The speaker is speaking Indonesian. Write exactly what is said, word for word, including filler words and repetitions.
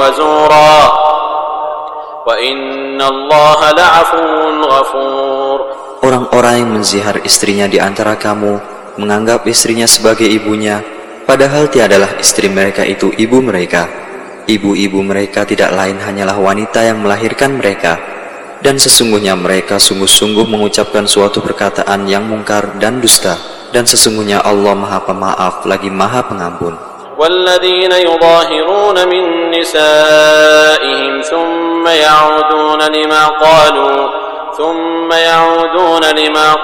وزورا وإن الله لعفو غفور. Orang-orang yang menzihar istrinya di antara kamu menganggap istrinya sebagai ibunya, padahal tiadalah istri mereka itu ibu mereka. Ibu-ibu mereka tidak lain hanyalah wanita yang melahirkan mereka, dan sesungguhnya mereka sungguh-sungguh mengucapkan suatu perkataan yang mungkar dan dusta, dan sesungguhnya Allah Maha Pemaaf lagi Maha Pengampun. وَالَّذِينَ يُظَاهِرُونَ مِن نِّسَائِهِمْ ثُمَّ يَعُودُونَ لِمَا قَالُوا ثُمَّ يَعُودُونَ لِمَا